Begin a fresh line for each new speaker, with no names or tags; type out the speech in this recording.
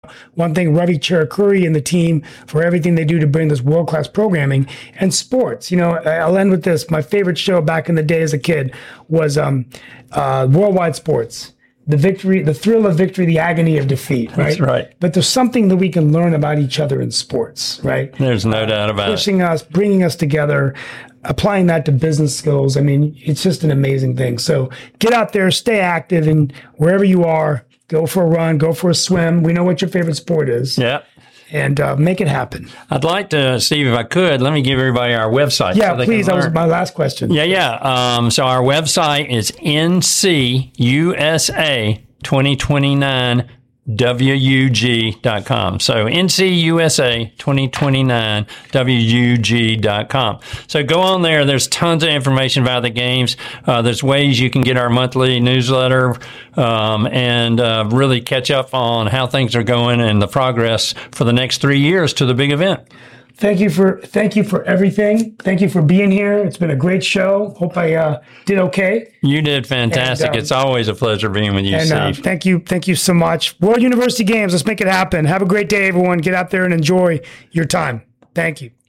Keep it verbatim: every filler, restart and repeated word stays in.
One thing, Ravi Cherukuri and the team for everything they do to bring this world-class programming and sports. You know, I'll end with this. My favorite show back in the day as a kid was um, uh, Worldwide Sports. The victory, the thrill of victory, the agony of defeat, right?
That's right.
But there's something that we can learn about each other in sports, right?
There's no uh, doubt about
pushing
it.
Pushing us, bringing us together, applying that to business skills. I mean, it's just an amazing thing. So get out there, stay active, and wherever you are, go for a run, go for a swim. We know what your favorite sport is.
Yeah.
And uh, make it happen.
I'd like to, Steve, if I could, let me give everybody our website.
Yeah,
so
please. That was my last question.
Yeah, yeah. Um, so our website is N C U S A twenty twenty-nine W U G dot com. So N C U S A twenty twenty-nine W U G dot com. So go on there. There's tons of information about the games. Uh, there's ways you can get our monthly newsletter um, and uh, really catch up on how things are going and the progress for the next three years to the big event.
Thank you for thank you for everything. Thank you for being here. It's been a great show. Hope I uh, did okay.
You did fantastic. And, um, it's always a pleasure being with you,
and,
Steve.
Uh, thank you. Thank you so much. World University Games. Let's make it happen. Have a great day, everyone. Get out there and enjoy your time. Thank you.